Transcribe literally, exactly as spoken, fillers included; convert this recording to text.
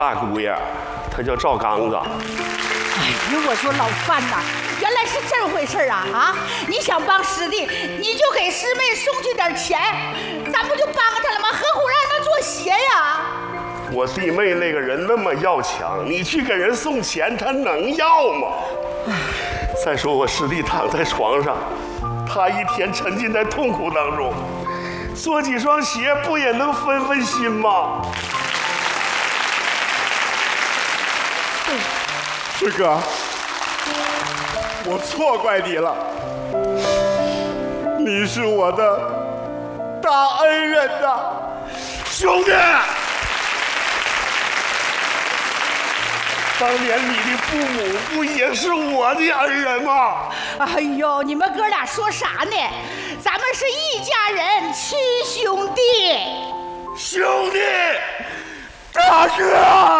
大姑爷，他叫赵刚子。 哎呀，我说老范呐，原来是这回事啊！啊，你想帮师弟，你就给师妹送去点钱，咱不就帮他了吗？何苦让他做鞋呀？ 我弟妹那个人那么要强，你去给人送钱，他能要吗？再说我师弟躺在床上，他一天沉浸在痛苦当中，做几双鞋不也能分分心吗？ 师哥，我错怪你了，你是我的大恩人呐， 兄弟！当年你的父母不也是我的恩人吗？ 哎呦，你们哥俩说啥呢？咱们是一家人，七兄弟。 兄弟，大哥！